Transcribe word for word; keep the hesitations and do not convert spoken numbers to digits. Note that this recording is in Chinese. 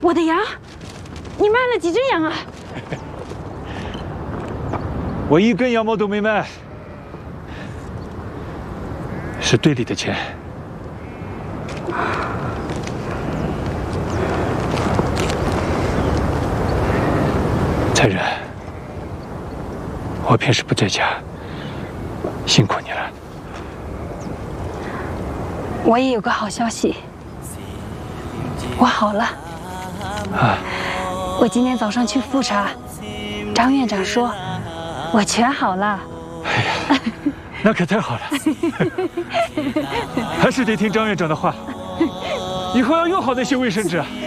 我的羊，你卖了几只羊啊？ 我一根羊毛都没卖，是队里的钱。才人，我平时不在家，辛苦你了。 我也有个好消息，我好了。 啊！ 我今天早上去复查，张院长说我全好了。 哎呀，那可太好了！还是得听张院长的话，以后要用好那些卫生纸啊。